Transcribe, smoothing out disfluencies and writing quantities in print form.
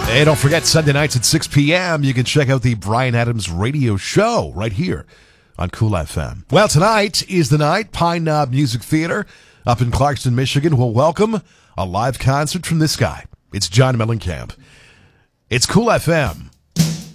Hey, don't forget, Sunday nights at 6 p.m., you can check out the Bryan Adams radio show right here on Cool FM. Well, tonight is the night Pine Knob Music Theater up in Clarkston, Michigan will welcome a live concert from this guy. It's John Mellencamp. It's Cool FM.